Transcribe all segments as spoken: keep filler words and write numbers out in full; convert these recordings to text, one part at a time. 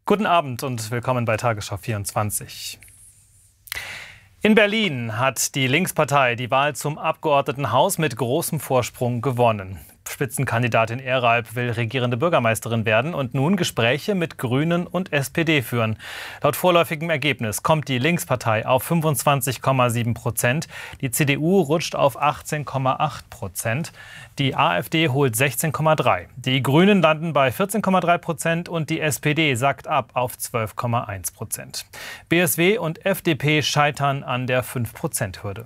Guten Abend und willkommen bei Tagesschau vierundzwanzig. In Berlin hat die Linkspartei die Wahl zum Abgeordnetenhaus mit großem Vorsprung gewonnen. Spitzenkandidatin Ehralp will regierende Bürgermeisterin werden und nun Gespräche mit Grünen und S P D führen. Laut vorläufigem Ergebnis kommt die Linkspartei auf fünfundzwanzig Komma sieben Prozent, die C D U rutscht auf achtzehn Komma acht Prozent, die AfD holt sechzehn Komma drei. Die Grünen landen bei vierzehn Komma drei Prozent und die S P D sackt ab auf zwölf Komma eins Prozent. B S W und F D P scheitern an der fünf Prozent Hürde.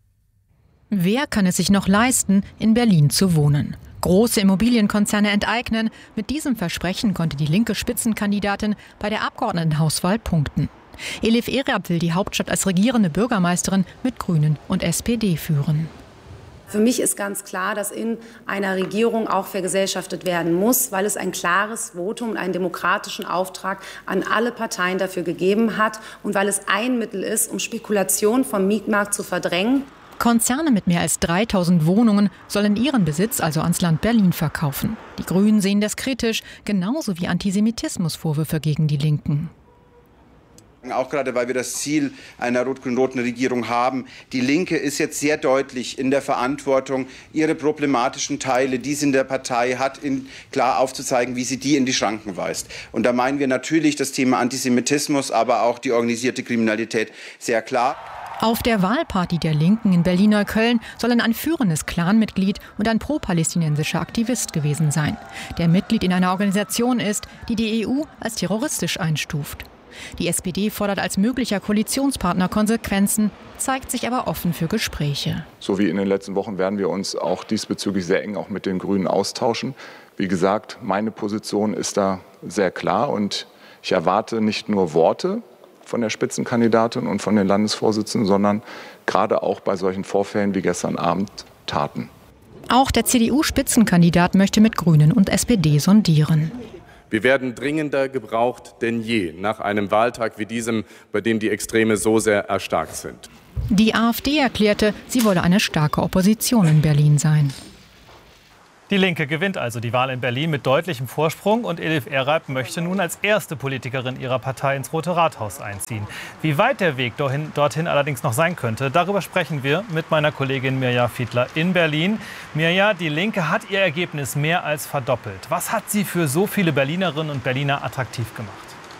Wer kann es sich noch leisten, in Berlin zu wohnen? Große Immobilienkonzerne enteignen. Mit diesem Versprechen konnte die linke Spitzenkandidatin bei der Abgeordnetenhauswahl punkten. Elif Ehralp will die Hauptstadt als regierende Bürgermeisterin mit Grünen und S P D führen. Für mich ist ganz klar, dass in einer Regierung auch vergesellschaftet werden muss, weil es ein klares Votum und einen demokratischen Auftrag an alle Parteien dafür gegeben hat und weil es ein Mittel ist, um Spekulation vom Mietmarkt zu verdrängen. Konzerne mit mehr als dreitausend Wohnungen sollen ihren Besitz also ans Land Berlin verkaufen. Die Grünen sehen das kritisch, genauso wie Antisemitismusvorwürfe gegen die Linken. Auch gerade, weil wir das Ziel einer rot-grün-roten Regierung haben. Die Linke ist jetzt sehr deutlich in der Verantwortung, ihre problematischen Teile, die sie in der Partei hat, in, klar aufzuzeigen, wie sie die in die Schranken weist. Und da meinen wir natürlich das Thema Antisemitismus, aber auch die organisierte Kriminalität sehr klar. Auf der Wahlparty der Linken in Berlin-Neukölln sollen ein führendes Clanmitglied und ein pro-palästinensischer Aktivist gewesen sein, der Mitglied in einer Organisation ist, die die E U als terroristisch einstuft. Die S P D fordert als möglicher Koalitionspartner Konsequenzen, zeigt sich aber offen für Gespräche. So wie in den letzten Wochen werden wir uns auch diesbezüglich sehr eng auch mit den Grünen austauschen. Wie gesagt, meine Position ist da sehr klar und ich erwarte nicht nur Worte von der Spitzenkandidatin und von den Landesvorsitzenden, sondern gerade auch bei solchen Vorfällen wie gestern Abend Taten. Auch der C D U-Spitzenkandidat möchte mit Grünen und S P D sondieren. Wir werden dringender gebraucht denn je nach einem Wahltag wie diesem, bei dem die Extreme so sehr erstarkt sind. Die AfD erklärte, sie wolle eine starke Opposition in Berlin sein. Die Linke gewinnt also die Wahl in Berlin mit deutlichem Vorsprung und Elif Ehralp möchte nun als erste Politikerin ihrer Partei ins Rote Rathaus einziehen. Wie weit der Weg dorthin, dorthin allerdings noch sein könnte, darüber sprechen wir mit meiner Kollegin Mirja Fiedler in Berlin. Mirja, die Linke hat ihr Ergebnis mehr als verdoppelt. Was hat sie für so viele Berlinerinnen und Berliner attraktiv gemacht?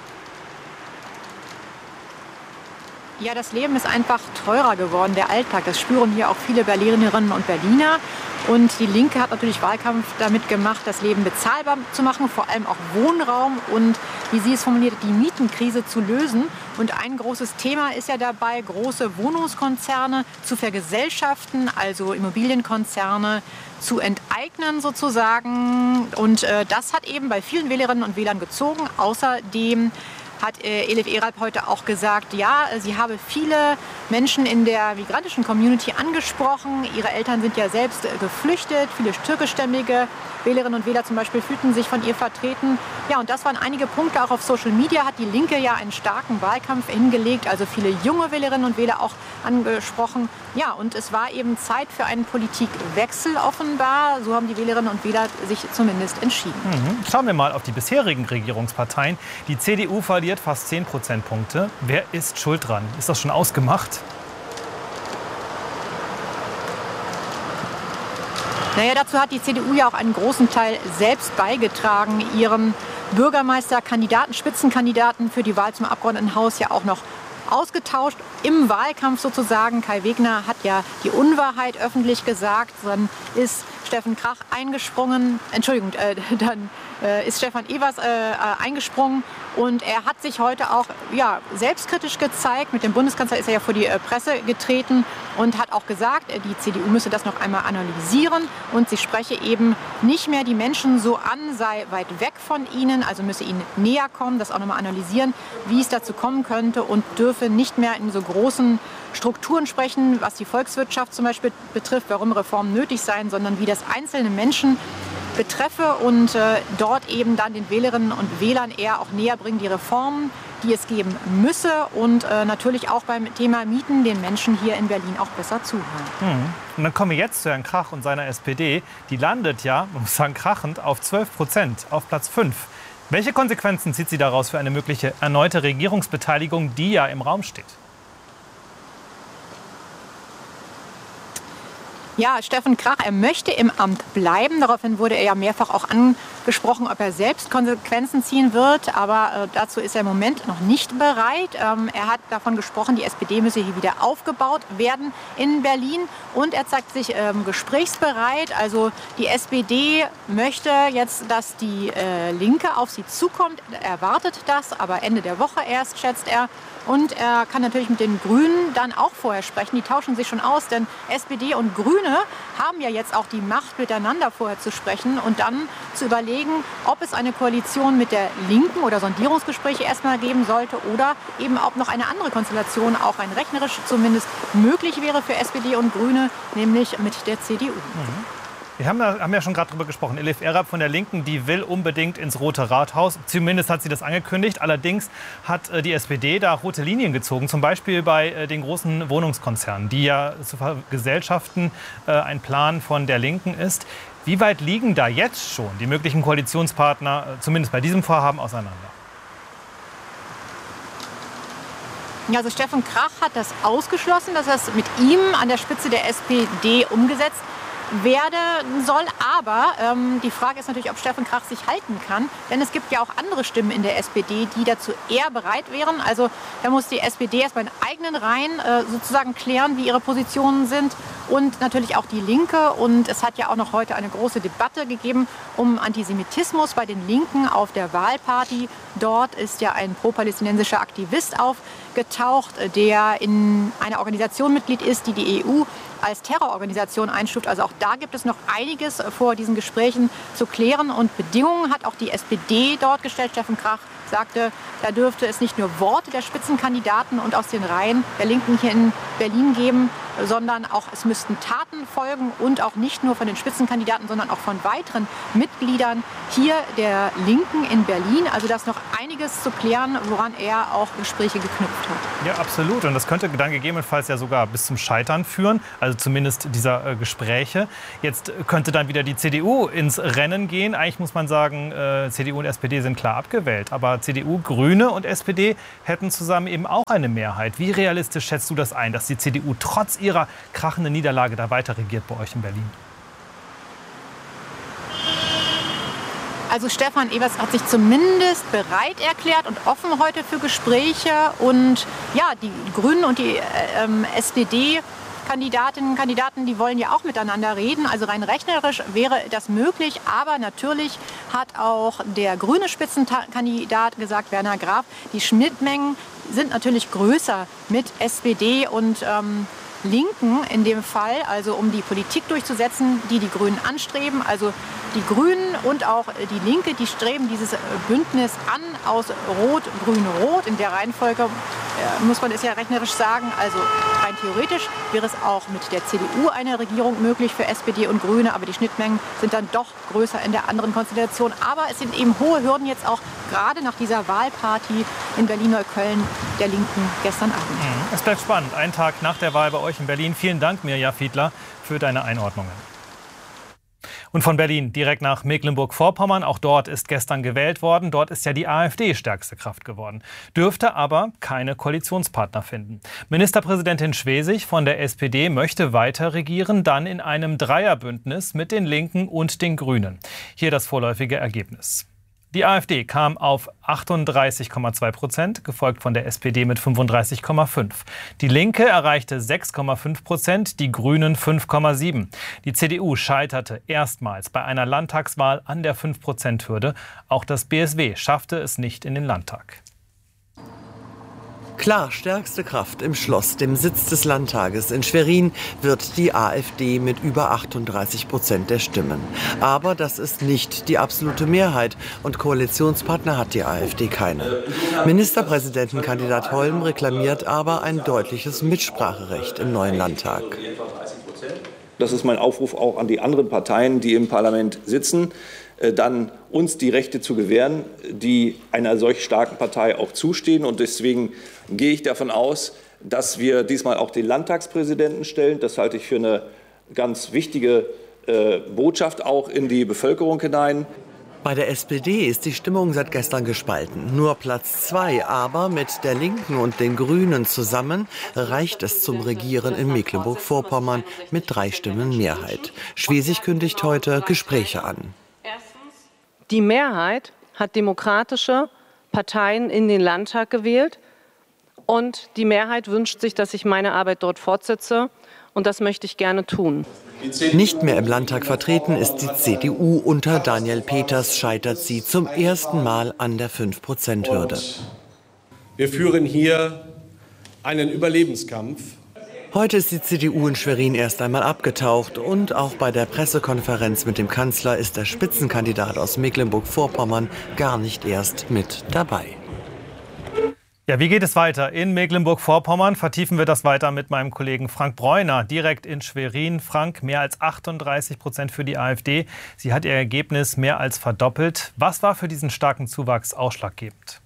Ja, das Leben ist einfach teurer geworden, der Alltag. Das spüren hier auch viele Berlinerinnen und Berliner. Und die Linke hat natürlich Wahlkampf damit gemacht, das Leben bezahlbar zu machen, vor allem auch Wohnraum und, wie sie es formuliert, die Mietenkrise zu lösen. Und ein großes Thema ist ja dabei, große Wohnungskonzerne zu vergesellschaften, also Immobilienkonzerne zu enteignen sozusagen. Und äh, das hat eben bei vielen Wählerinnen und Wählern gezogen. Außerdem hat äh, Elif Ehralp heute auch gesagt, ja, sie habe viele Menschen in der migrantischen Community angesprochen. Ihre Eltern sind ja selbst äh, geflüchtet. Viele türkischstämmige Wählerinnen und Wähler zum Beispiel fühlten sich von ihr vertreten. Ja, und das waren einige Punkte. Auch auf Social Media hat die Linke ja einen starken Wahlkampf hingelegt. Also viele junge Wählerinnen und Wähler auch angesprochen. Ja, und es war eben Zeit für einen Politikwechsel offenbar. So haben die Wählerinnen und Wähler sich zumindest entschieden. Mhm. Schauen wir mal auf die bisherigen Regierungsparteien. Die C D U verliert fast zehn Prozentpunkte. Wer ist schuld dran? Ist das schon ausgemacht? Naja, dazu hat die C D U ja auch einen großen Teil selbst beigetragen, ihren Bürgermeisterkandidaten, Spitzenkandidaten für die Wahl zum Abgeordnetenhaus ja auch noch ausgetauscht. Im Wahlkampf sozusagen. Kai Wegner hat ja die Unwahrheit öffentlich gesagt. Dann ist Steffen Krach eingesprungen. Entschuldigung, äh, dann äh, ist Stefan Evers äh, eingesprungen. Und er hat sich heute auch ja, selbstkritisch gezeigt. Mit dem Bundeskanzler ist er ja vor die äh, Presse getreten und hat auch gesagt, äh, die C D U müsse das noch einmal analysieren. Und sie spreche eben nicht mehr die Menschen so an, sei weit weg von ihnen, also müsse ihnen näher kommen, das auch noch mal analysieren, wie es dazu kommen könnte und dürfe nicht mehr in so großen Strukturen sprechen, was die Volkswirtschaft zum Beispiel betrifft, warum Reformen nötig seien, sondern wie das einzelne Menschen betreffe und äh, dort eben dann den Wählerinnen und Wählern eher auch näher bringen, die Reformen, die es geben müsse und äh, natürlich auch beim Thema Mieten den Menschen hier in Berlin auch besser zuhören. Mhm. Und dann kommen wir jetzt zu Herrn Krach und seiner S P D. Die landet ja, man muss sagen, krachend auf zwölf Prozent, auf Platz fünf. Welche Konsequenzen zieht sie daraus für eine mögliche erneute Regierungsbeteiligung, die ja im Raum steht? Ja, Steffen Krach, er möchte im Amt bleiben. Daraufhin wurde er ja mehrfach auch angesprochen, ob er selbst Konsequenzen ziehen wird. Aber äh, dazu ist er im Moment noch nicht bereit. Ähm, er hat davon gesprochen, die S P D müsse hier wieder aufgebaut werden in Berlin. Und er zeigt sich ähm, gesprächsbereit. Also die S P D möchte jetzt, dass die äh, Linke auf sie zukommt. Er erwartet das, aber Ende der Woche erst, schätzt er. Und er kann natürlich mit den Grünen dann auch vorher sprechen. Die tauschen sich schon aus, denn S P D und Grüne haben ja jetzt auch die Macht, miteinander vorher zu sprechen und dann zu überlegen, ob es eine Koalition mit der Linken oder Sondierungsgespräche erstmal geben sollte oder eben ob noch eine andere Konstellation, auch rein rechnerisch zumindest, möglich wäre für S P D und Grüne, nämlich mit der C D U. Mhm. Wir haben ja, haben ja schon gerade darüber gesprochen. Elif Erab von der Linken, die will unbedingt ins Rote Rathaus. Zumindest hat sie das angekündigt. Allerdings hat äh, die S P D da rote Linien gezogen. Zum Beispiel bei äh, den großen Wohnungskonzernen, die ja zu vergesellschaften äh, ein Plan von der Linken ist. Wie weit liegen da jetzt schon die möglichen Koalitionspartner, äh, zumindest bei diesem Vorhaben, auseinander? Ja, also Steffen Krach hat das ausgeschlossen, dass das mit ihm an der Spitze der S P D umgesetzt werden soll. Aber ähm, die Frage ist natürlich, ob Steffen Krach sich halten kann. Denn es gibt ja auch andere Stimmen in der S P D, die dazu eher bereit wären. Also da muss die S P D erstmal in eigenen Reihen äh, sozusagen klären, wie ihre Positionen sind. Und natürlich auch die Linke. Und es hat ja auch noch heute eine große Debatte gegeben um Antisemitismus bei den Linken auf der Wahlparty. Dort ist ja ein pro-palästinensischer Aktivist aufgetaucht, der in einer Organisation Mitglied ist, die die E U als Terrororganisation einstuft. Also auch da gibt es noch einiges vor diesen Gesprächen zu klären. Und Bedingungen hat auch die S P D dort gestellt. Steffen Krach sagte, da dürfte es nicht nur Worte der Spitzenkandidaten und aus den Reihen der Linken hier in Berlin geben, sondern auch es müssten Taten folgen und auch nicht nur von den Spitzenkandidaten, sondern auch von weiteren Mitgliedern hier der Linken in Berlin. Also da ist noch einiges zu klären, woran er auch Gespräche geknüpft hat. Ja, absolut. Und das könnte dann gegebenenfalls ja sogar bis zum Scheitern führen, also zumindest dieser äh, Gespräche. Jetzt könnte dann wieder die C D U ins Rennen gehen. Eigentlich muss man sagen, äh, C D U und S P D sind klar abgewählt. Aber C D U, Grüne und S P D hätten zusammen eben auch eine Mehrheit. Wie realistisch schätzt du das ein, dass die C D U trotz ihrer krachenden Niederlage da weiter regiert bei euch in Berlin? Also Stefan Evers hat sich zumindest bereit erklärt und offen heute für Gespräche. Und ja, die Grünen und die ähm, S P D Kandidatinnen und Kandidaten, die wollen ja auch miteinander reden. Also rein rechnerisch wäre das möglich. Aber natürlich hat auch der grüne Spitzenkandidat gesagt, Werner Graf, die Schnittmengen sind natürlich größer mit S P D und ähm, Linken in dem Fall, also um die Politik durchzusetzen, die die Grünen anstreben. Also die Grünen und auch die Linke, die streben dieses Bündnis an aus Rot, Grün, Rot. In der Reihenfolge äh, muss man es ja rechnerisch sagen. Also rein theoretisch wäre es auch mit der C D U eine Regierung möglich für S P D und Grüne. Aber die Schnittmengen sind dann doch größer in der anderen Konstellation. Aber es sind eben hohe Hürden jetzt auch gerade nach dieser Wahlparty in Berlin-Neukölln der Linken gestern Abend. Es bleibt spannend. Ein Tag nach der Wahl bei euch in Berlin. Vielen Dank, Mirja Fiedler, für deine Einordnungen. Und von Berlin direkt nach Mecklenburg-Vorpommern. Auch dort ist gestern gewählt worden. Dort ist ja die AfD stärkste Kraft geworden. Dürfte aber keine Koalitionspartner finden. Ministerpräsidentin Schwesig von der S P D möchte weiter regieren, dann in einem Dreierbündnis mit den Linken und den Grünen. Hier das vorläufige Ergebnis. Die AfD kam auf achtunddreißig Komma zwei Prozent, gefolgt von der S P D mit fünfunddreißig Komma fünf. Die Linke erreichte sechs Komma fünf Prozent, die Grünen fünf Komma sieben. Die C D U scheiterte erstmals bei einer Landtagswahl an der fünf Prozent Hürde. Auch das B S W schaffte es nicht in den Landtag. Klar, stärkste Kraft im Schloss, dem Sitz des Landtages in Schwerin, wird die AfD mit über achtunddreißig Prozent der Stimmen. Aber das ist nicht die absolute Mehrheit und Koalitionspartner hat die AfD keine. Ministerpräsidentenkandidat Holm reklamiert aber ein deutliches Mitspracherecht im neuen Landtag. Das ist mein Aufruf auch an die anderen Parteien, die im Parlament sitzen, dann uns die Rechte zu gewähren, die einer solch starken Partei auch zustehen. Und deswegen gehe ich davon aus, dass wir diesmal auch den Landtagspräsidenten stellen. Das halte ich für eine ganz wichtige äh, Botschaft auch in die Bevölkerung hinein. Bei der S P D ist die Stimmung seit gestern gespalten. Nur Platz zwei, aber mit der Linken und den Grünen zusammen reicht es zum Regieren in Mecklenburg-Vorpommern mit drei Stimmen Mehrheit. Schwesig kündigt heute Gespräche an. Die Mehrheit hat demokratische Parteien in den Landtag gewählt und die Mehrheit wünscht sich, dass ich meine Arbeit dort fortsetze und das möchte ich gerne tun. Nicht mehr im Landtag vertreten ist die C D U. Unter Daniel Peters scheitert sie zum ersten Mal an der fünf Prozent Hürde. Wir führen hier einen Überlebenskampf. Heute ist die C D U in Schwerin erst einmal abgetaucht und auch bei der Pressekonferenz mit dem Kanzler ist der Spitzenkandidat aus Mecklenburg-Vorpommern gar nicht erst mit dabei. Ja, wie geht es weiter in Mecklenburg-Vorpommern? Vertiefen wir das weiter mit meinem Kollegen Frank Bräuner, direkt in Schwerin. Frank, mehr als achtunddreißig Prozent für die AfD. Sie hat ihr Ergebnis mehr als verdoppelt. Was war für diesen starken Zuwachs ausschlaggebend?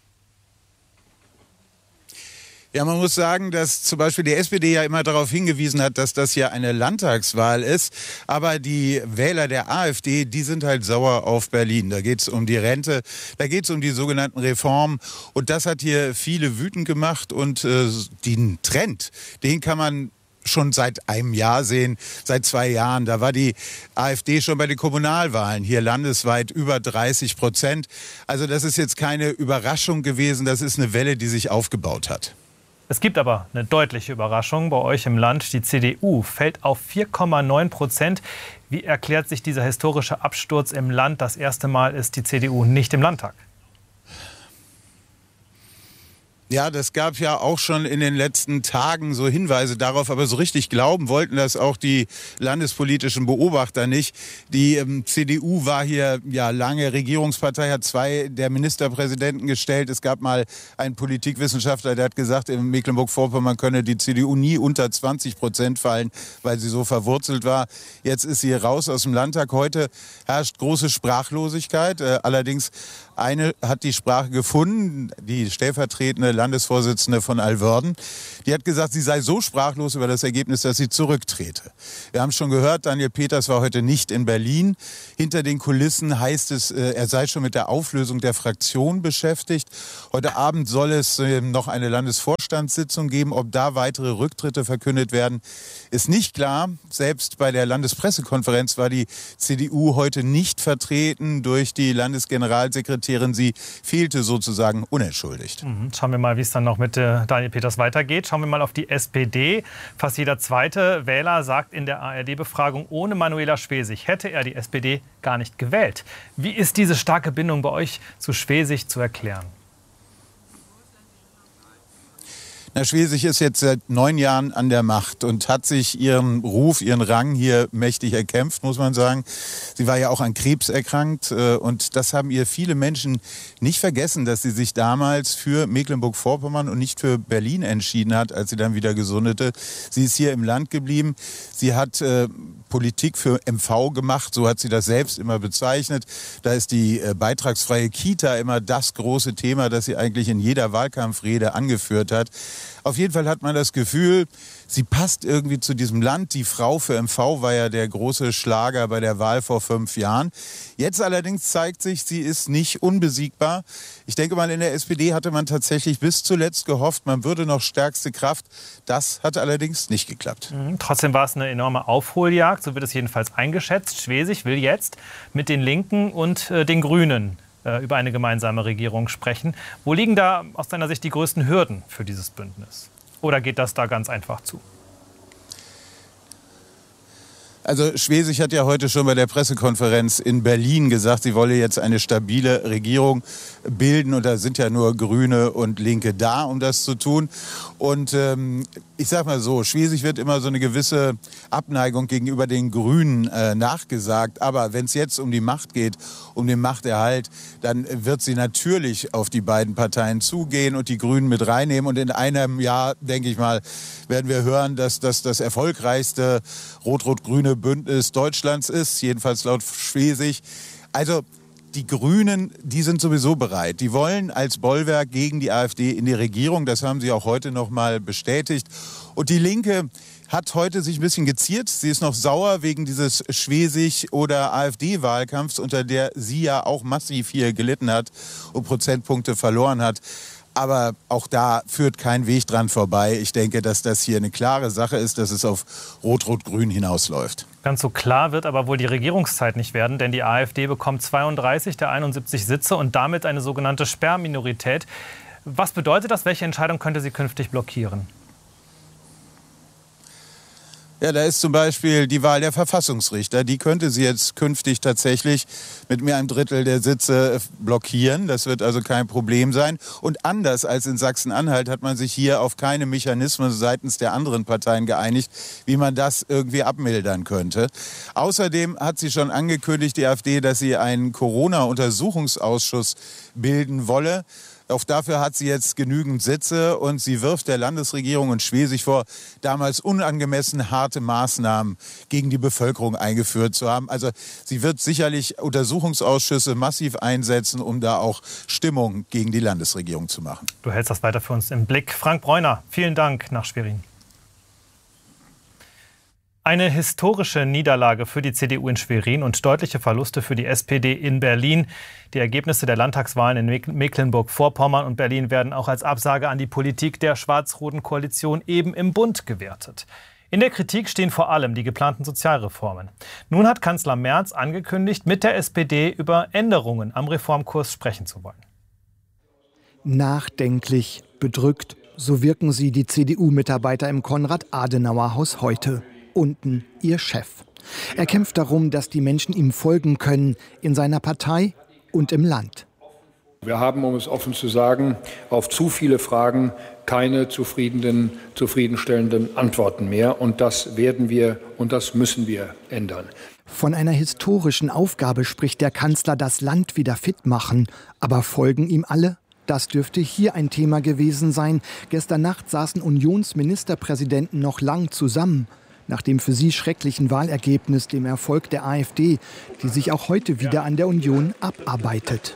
Ja, man muss sagen, dass zum Beispiel die S P D ja immer darauf hingewiesen hat, dass das ja eine Landtagswahl ist. Aber die Wähler der AfD, die sind halt sauer auf Berlin. Da geht es um die Rente, da geht es um die sogenannten Reformen. Und das hat hier viele wütend gemacht. Und äh, den Trend, den kann man schon seit einem Jahr sehen, seit zwei Jahren. Da war die AfD schon bei den Kommunalwahlen hier landesweit über dreißig Prozent. Also das ist jetzt keine Überraschung gewesen. Das ist eine Welle, die sich aufgebaut hat. Es gibt aber eine deutliche Überraschung bei euch im Land. Die C D U fällt auf vier Komma neun Prozent. Wie erklärt sich dieser historische Absturz im Land? Das erste Mal ist die C D U nicht im Landtag. Ja, das gab ja auch schon in den letzten Tagen so Hinweise darauf, aber so richtig glauben wollten das auch die landespolitischen Beobachter nicht. Die ähm, C D U war hier ja lange Regierungspartei, hat zwei der Ministerpräsidenten gestellt. Es gab mal einen Politikwissenschaftler, der hat gesagt, in Mecklenburg-Vorpommern könne die C D U nie unter zwanzig Prozent fallen, weil sie so verwurzelt war. Jetzt ist sie raus aus dem Landtag. Heute herrscht große Sprachlosigkeit. Äh, allerdings eine hat die Sprache gefunden, die stellvertretende Landesvorsitzende von Alwörden. Die hat gesagt, sie sei so sprachlos über das Ergebnis, dass sie zurücktrete. Wir haben schon gehört, Daniel Peters war heute nicht in Berlin. Hinter den Kulissen heißt es, er sei schon mit der Auflösung der Fraktion beschäftigt. Heute Abend soll es noch eine Landesvorstandssitzung geben. Ob da weitere Rücktritte verkündet werden, ist nicht klar. Selbst bei der Landespressekonferenz war die C D U heute nicht vertreten durch die Landesgeneralsekretärin. Sie fehlte sozusagen unentschuldigt. Mhm. Schauen wir mal, wie es dann noch mit äh, Daniel Peters weitergeht. Schauen wir mal auf die S P D. Fast jeder zweite Wähler sagt in der A R D-Befragung, ohne Manuela Schwesig hätte er die S P D gar nicht gewählt. Wie ist diese starke Bindung bei euch zu Schwesig zu erklären? Na, Schwesig ist jetzt seit neun Jahren an der Macht und hat sich ihren Ruf, ihren Rang hier mächtig erkämpft, muss man sagen. Sie war ja auch an Krebs erkrankt und das haben ihr viele Menschen nicht vergessen, dass sie sich damals für Mecklenburg-Vorpommern und nicht für Berlin entschieden hat, als sie dann wieder gesundete. Sie ist hier im Land geblieben. Sie hat äh, Politik für M V gemacht, so hat sie das selbst immer bezeichnet. Da ist die äh, beitragsfreie Kita immer das große Thema, das sie eigentlich in jeder Wahlkampfrede angeführt hat. Auf jeden Fall hat man das Gefühl, sie passt irgendwie zu diesem Land. Die Frau für M V war ja der große Schlager bei der Wahl vor fünf Jahren. Jetzt allerdings zeigt sich, sie ist nicht unbesiegbar. Ich denke mal, in der S P D hatte man tatsächlich bis zuletzt gehofft, man würde noch stärkste Kraft. Das hat allerdings nicht geklappt. Mhm. Trotzdem war es eine enorme Aufholjagd, so wird es jedenfalls eingeschätzt. Schwesig will jetzt mit den Linken und äh, den Grünen über eine gemeinsame Regierung sprechen. Wo liegen da aus deiner Sicht die größten Hürden für dieses Bündnis? Oder geht das da ganz einfach zu? Also Schwesig hat ja heute schon bei der Pressekonferenz in Berlin gesagt, sie wolle jetzt eine stabile Regierung bilden. Und da sind ja nur Grüne und Linke da, um das zu tun. Und ähm, ich sag mal so, Schwesig wird immer so eine gewisse Abneigung gegenüber den Grünen äh, nachgesagt. Aber wenn es jetzt um die Macht geht, um den Machterhalt, dann wird sie natürlich auf die beiden Parteien zugehen und die Grünen mit reinnehmen. Und in einem Jahr, denke ich mal, werden wir hören, dass das das erfolgreichste rot-rot-grüne Bündnis Deutschlands ist, jedenfalls laut Schwesig. Also die Grünen, die sind sowieso bereit. Die wollen als Bollwerk gegen die AfD in die Regierung. Das haben sie auch heute noch mal bestätigt. Und die Linke hat heute sich ein bisschen geziert. Sie ist noch sauer wegen dieses Schwesig- oder AfD-Wahlkampfs, unter der sie ja auch massiv hier gelitten hat und Prozentpunkte verloren hat. Aber auch da führt kein Weg dran vorbei. Ich denke, dass das hier eine klare Sache ist, dass es auf Rot-Rot-Grün hinausläuft. Ganz so klar wird aber wohl die Regierungszeit nicht werden, denn die AfD bekommt zweiunddreißig der einundsiebzig Sitze und damit eine sogenannte Sperrminorität. Was bedeutet das? Welche Entscheidung könnte sie künftig blockieren? Ja, da ist zum Beispiel die Wahl der Verfassungsrichter. Die könnte sie jetzt künftig tatsächlich mit mehr einem Drittel der Sitze blockieren. Das wird also kein Problem sein. Und anders als in Sachsen-Anhalt hat man sich hier auf keine Mechanismen seitens der anderen Parteien geeinigt, wie man das irgendwie abmildern könnte. Außerdem hat sie schon angekündigt, die AfD, dass sie einen Corona-Untersuchungsausschuss bilden wolle. Auch dafür hat sie jetzt genügend Sitze und sie wirft der Landesregierung und Schwesig vor, damals unangemessen harte Maßnahmen gegen die Bevölkerung eingeführt zu haben. Also sie wird sicherlich Untersuchungsausschüsse massiv einsetzen, um da auch Stimmung gegen die Landesregierung zu machen. Du hältst das weiter für uns im Blick. Frank Bräuner, vielen Dank nach Schwerin. Eine historische Niederlage für die C D U in Schwerin und deutliche Verluste für die S P D in Berlin. Die Ergebnisse der Landtagswahlen in Mecklenburg-Vorpommern und Berlin werden auch als Absage an die Politik der schwarz-roten Koalition eben im Bund gewertet. In der Kritik stehen vor allem die geplanten Sozialreformen. Nun hat Kanzler Merz angekündigt, mit der S P D über Änderungen am Reformkurs sprechen zu wollen. Nachdenklich, bedrückt, so wirken sie, die C D U-Mitarbeiter im Konrad-Adenauer-Haus heute. Unten ihr Chef. Er kämpft darum, dass die Menschen ihm folgen können, in seiner Partei und im Land. Wir haben, um es offen zu sagen, auf zu viele Fragen keine zufriedenen, zufriedenstellenden Antworten mehr. Und das werden wir und das müssen wir ändern. Von einer historischen Aufgabe spricht der Kanzler, das Land wieder fit machen. Aber folgen ihm alle? Das dürfte hier ein Thema gewesen sein. Gestern Nacht saßen Unionsministerpräsidenten noch lang zusammen. Nach dem für sie schrecklichen Wahlergebnis, dem Erfolg der AfD, die sich auch heute wieder an der Union abarbeitet.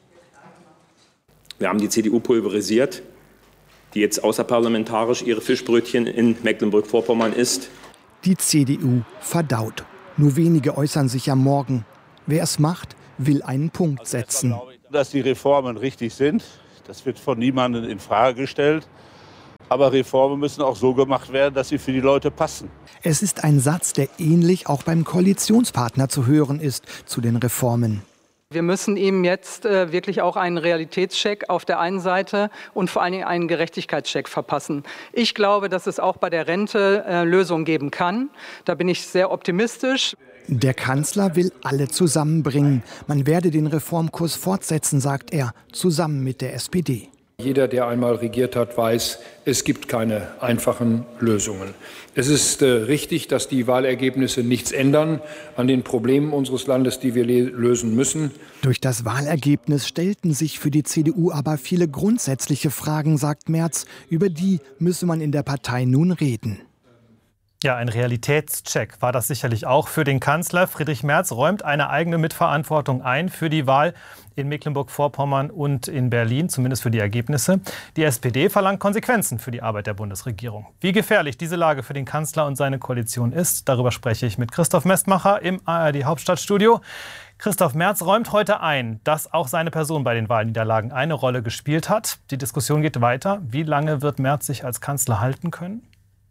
Wir haben die C D U pulverisiert, die jetzt außerparlamentarisch ihre Fischbrötchen in Mecklenburg-Vorpommern isst. Die C D U verdaut. Nur wenige äußern sich am Morgen. Wer es macht, will einen Punkt setzen. Dass die Reformen richtig sind, das wird von niemandem in Frage gestellt. Aber Reformen müssen auch so gemacht werden, dass sie für die Leute passen. Es ist ein Satz, der ähnlich auch beim Koalitionspartner zu hören ist zu den Reformen. Wir müssen ihm jetzt äh, wirklich auch einen Realitätscheck auf der einen Seite und vor allen Dingen einen Gerechtigkeitscheck verpassen. Ich glaube, dass es auch bei der Rente äh, Lösungen geben kann. Da bin ich sehr optimistisch. Der Kanzler will alle zusammenbringen. Man werde den Reformkurs fortsetzen, sagt er, zusammen mit der S P D. Jeder, der einmal regiert hat, weiß, es gibt keine einfachen Lösungen. Es ist äh, richtig, dass die Wahlergebnisse nichts ändern an den Problemen unseres Landes, die wir lösen müssen. Durch das Wahlergebnis stellten sich für die C D U aber viele grundsätzliche Fragen, sagt Merz. Über die müsse man in der Partei nun reden. Ja, ein Realitätscheck war das sicherlich auch für den Kanzler. Friedrich Merz räumt eine eigene Mitverantwortung ein für die Wahl in Mecklenburg-Vorpommern und in Berlin, zumindest für die Ergebnisse. Die S P D verlangt Konsequenzen für die Arbeit der Bundesregierung. Wie gefährlich diese Lage für den Kanzler und seine Koalition ist, darüber spreche ich mit Christoph Mestmacher im A R D-Hauptstadtstudio. Christoph, Merz räumt heute ein, dass auch seine Person bei den Wahlniederlagen eine Rolle gespielt hat. Die Diskussion geht weiter. Wie lange wird Merz sich als Kanzler halten können?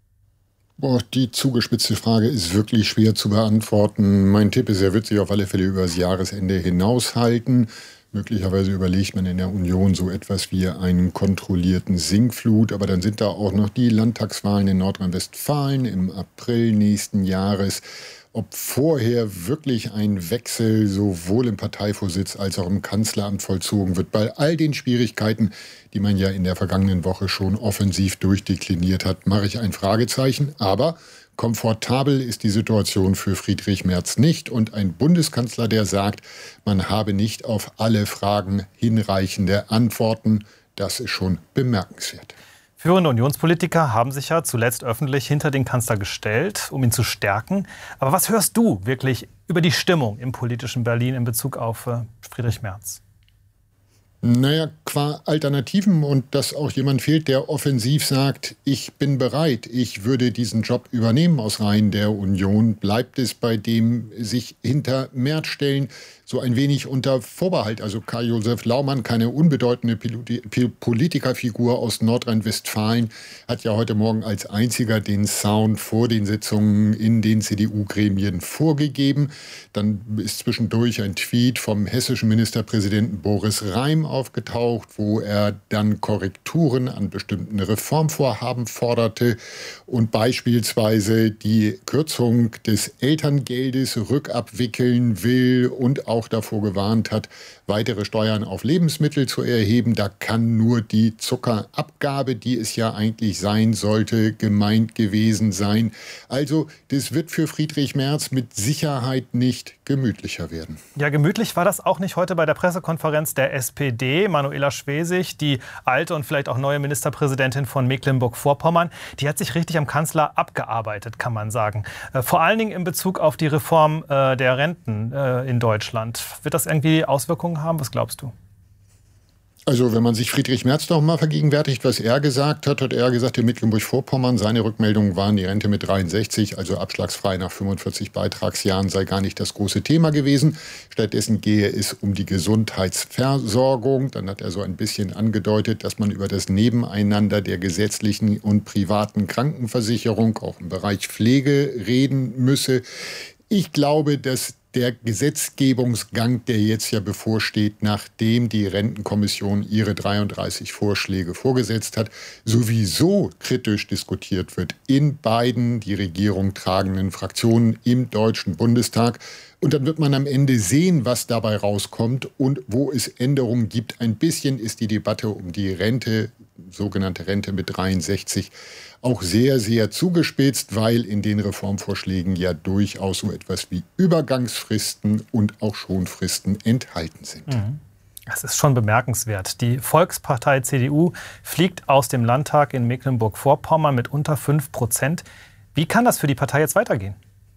Boah, die zugespitzte Frage ist wirklich schwer zu beantworten. Mein Tipp ist, er wird sich auf alle Fälle über das Jahresende hinaushalten. Möglicherweise überlegt man in der Union so etwas wie einen kontrollierten Sinkflut. Aber dann sind da auch noch die Landtagswahlen in Nordrhein-Westfalen im April nächsten Jahres. Ob vorher wirklich ein Wechsel sowohl im Parteivorsitz als auch im Kanzleramt vollzogen wird, bei all den Schwierigkeiten, die man ja in der vergangenen Woche schon offensiv durchdekliniert hat, mache ich ein Fragezeichen. Aber komfortabel ist die Situation für Friedrich Merz nicht. Und ein Bundeskanzler, der sagt, man habe nicht auf alle Fragen hinreichende Antworten, das ist schon bemerkenswert. Führende Unionspolitiker haben sich ja zuletzt öffentlich hinter den Kanzler gestellt, um ihn zu stärken. Aber was hörst du wirklich über die Stimmung im politischen Berlin in Bezug auf äh, Friedrich Merz? Naja, qua Alternativen und dass auch jemand fehlt, der offensiv sagt, ich bin bereit, ich würde diesen Job übernehmen aus Reihen der Union, bleibt es bei dem sich hinter Merz stellen, so ein wenig unter Vorbehalt. Also Karl-Josef Laumann, keine unbedeutende Politikerfigur aus Nordrhein-Westfalen, hat ja heute Morgen als einziger den Sound vor den Sitzungen in den C D U-Gremien vorgegeben. Dann ist zwischendurch ein Tweet vom hessischen Ministerpräsidenten Boris Rhein aufgetaucht, wo er dann Korrekturen an bestimmten Reformvorhaben forderte und beispielsweise die Kürzung des Elterngeldes rückabwickeln will und auch davor gewarnt hat, weitere Steuern auf Lebensmittel zu erheben. Da kann nur die Zuckerabgabe, die es ja eigentlich sein sollte, gemeint gewesen sein. Also das wird für Friedrich Merz mit Sicherheit nicht gemütlicher werden. Ja, gemütlich war das auch nicht heute bei der Pressekonferenz der S P D. Manuela Schwesig, die alte und vielleicht auch neue Ministerpräsidentin von Mecklenburg-Vorpommern, die hat sich richtig am Kanzler abgearbeitet, kann man sagen. Äh, vor allen Dingen in Bezug auf die Reform äh, der Renten äh, in Deutschland. Wird das irgendwie Auswirkungen haben? Was glaubst du? Also wenn man sich Friedrich Merz noch mal vergegenwärtigt, was er gesagt hat, hat er gesagt, in Mecklenburg-Vorpommern, seine Rückmeldungen waren, die Rente mit dreiundsechzig, also abschlagsfrei nach fünfundvierzig Beitragsjahren, sei gar nicht das große Thema gewesen. Stattdessen gehe es um die Gesundheitsversorgung. Dann hat er so ein bisschen angedeutet, dass man über das Nebeneinander der gesetzlichen und privaten Krankenversicherung, auch im Bereich Pflege, reden müsse. Ich glaube, dass der Gesetzgebungsgang, der jetzt ja bevorsteht, nachdem die Rentenkommission ihre dreiunddreißig Vorschläge vorgesetzt hat, sowieso kritisch diskutiert wird in beiden die Regierung tragenden Fraktionen im Deutschen Bundestag. Und dann wird man am Ende sehen, was dabei rauskommt und wo es Änderungen gibt. Ein bisschen ist die Debatte um die Rente, sogenannte Rente mit dreiundsechzig, auch sehr, sehr zugespitzt, weil in den Reformvorschlägen ja durchaus so etwas wie Übergangsfristen und auch Schonfristen enthalten sind. Mhm. Das ist schon bemerkenswert. Die Volkspartei C D U fliegt aus dem Landtag in Mecklenburg-Vorpommern mit unter fünf Prozent. Wie kann das für die Partei jetzt weitergehen?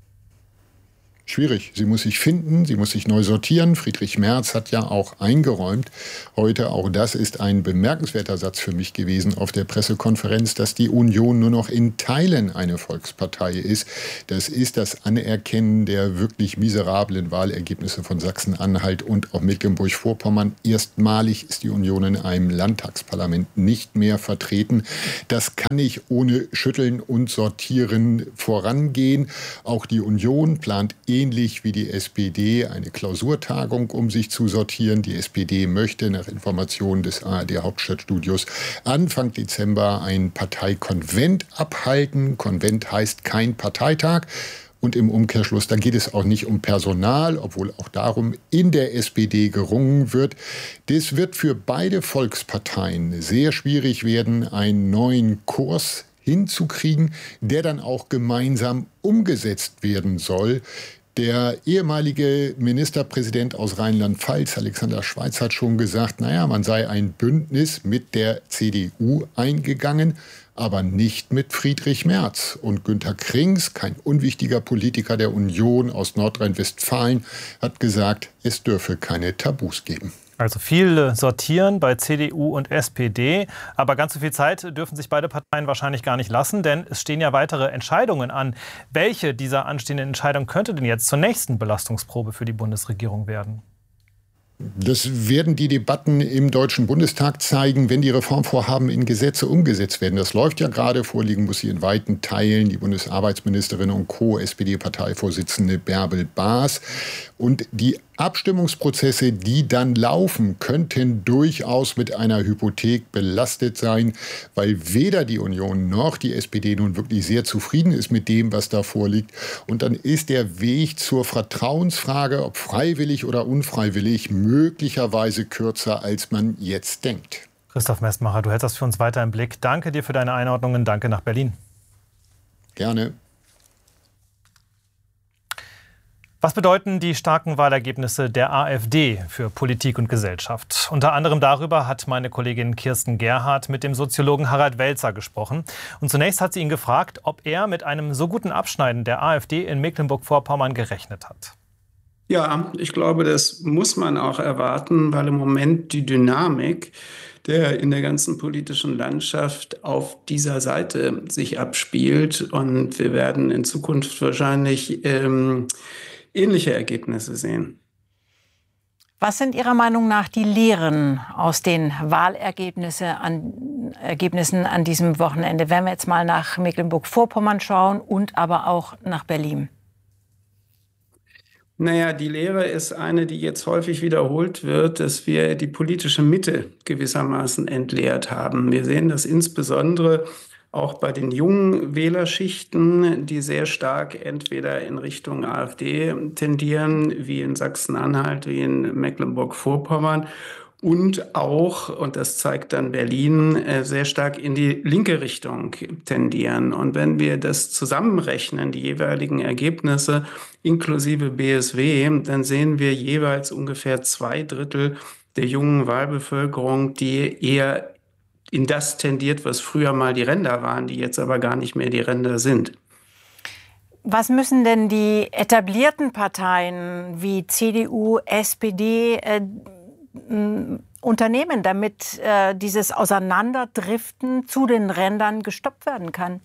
Schwierig. Sie muss sich finden, sie muss sich neu sortieren. Friedrich Merz hat ja auch eingeräumt heute, auch das ist ein bemerkenswerter Satz für mich gewesen auf der Pressekonferenz, dass die Union nur noch in Teilen eine Volkspartei ist. Das ist das Anerkennen der wirklich miserablen Wahlergebnisse von Sachsen-Anhalt und auch Mecklenburg-Vorpommern. Erstmalig ist die Union in einem Landtagsparlament nicht mehr vertreten. Das kann nicht ohne Schütteln und Sortieren vorangehen. Auch die Union plant ähnlich wie die S P D eine Klausurtagung, um sich zu sortieren. Die S P D möchte nach Informationen des A R D-Hauptstadtstudios Anfang Dezember ein Parteikonvent abhalten. Konvent heißt kein Parteitag. Und im Umkehrschluss, dann geht es auch nicht um Personal, obwohl auch darum in der S P D gerungen wird. Das wird für beide Volksparteien sehr schwierig werden, einen neuen Kurs hinzukriegen, der dann auch gemeinsam umgesetzt werden soll. Der ehemalige Ministerpräsident aus Rheinland-Pfalz, Alexander Schweitz, hat schon gesagt, naja, man sei ein Bündnis mit der C D U eingegangen, aber nicht mit Friedrich Merz. Und Günter Krings, kein unwichtiger Politiker der Union aus Nordrhein-Westfalen, hat gesagt, es dürfe keine Tabus geben. Also viel sortieren bei C D U und S P D. Aber ganz so viel Zeit dürfen sich beide Parteien wahrscheinlich gar nicht lassen, denn es stehen ja weitere Entscheidungen an. Welche dieser anstehenden Entscheidungen könnte denn jetzt zur nächsten Belastungsprobe für die Bundesregierung werden? Das werden die Debatten im Deutschen Bundestag zeigen, wenn die Reformvorhaben in Gesetze umgesetzt werden. Das läuft ja gerade. Vorliegen muss sie in weiten Teilen die Bundesarbeitsministerin und Co-S P D-Parteivorsitzende Bärbel Baas. Und die Abstimmungsprozesse, die dann laufen, könnten durchaus mit einer Hypothek belastet sein, weil weder die Union noch die S P D nun wirklich sehr zufrieden ist mit dem, was da vorliegt. Und dann ist der Weg zur Vertrauensfrage, ob freiwillig oder unfreiwillig, möglicherweise kürzer, als man jetzt denkt. Christoph Messmacher, du hältst das für uns weiter im Blick. Danke dir für deine Einordnungen. Danke nach Berlin. Gerne. Was bedeuten die starken Wahlergebnisse der AfD für Politik und Gesellschaft? Unter anderem darüber hat meine Kollegin Kirsten Gerhardt mit dem Soziologen Harald Welzer gesprochen. Und zunächst hat sie ihn gefragt, ob er mit einem so guten Abschneiden der AfD in Mecklenburg-Vorpommern gerechnet hat. Ja, ich glaube, das muss man auch erwarten, weil im Moment die Dynamik der in der ganzen politischen Landschaft auf dieser Seite sich abspielt. Und wir werden in Zukunft wahrscheinlich ähm, ähnliche Ergebnisse sehen. Was sind Ihrer Meinung nach die Lehren aus den Wahlergebnissen an, Ergebnissen an diesem Wochenende? Wenn wir jetzt mal nach Mecklenburg-Vorpommern schauen und aber auch nach Berlin. Naja, die Lehre ist eine, die jetzt häufig wiederholt wird, dass wir die politische Mitte gewissermaßen entleert haben. Wir sehen das insbesondere auch bei den jungen Wählerschichten, die sehr stark entweder in Richtung AfD tendieren, wie in Sachsen-Anhalt, wie in Mecklenburg-Vorpommern, und auch, und das zeigt dann Berlin, sehr stark in die linke Richtung tendieren. Und wenn wir das zusammenrechnen, die jeweiligen Ergebnisse inklusive B S W, dann sehen wir jeweils ungefähr zwei Drittel der jungen Wahlbevölkerung, die eher in das tendiert, was früher mal die Ränder waren, die jetzt aber gar nicht mehr die Ränder sind. Was müssen denn die etablierten Parteien wie C D U, S P D äh, unternehmen, damit äh, dieses Auseinanderdriften zu den Rändern gestoppt werden kann?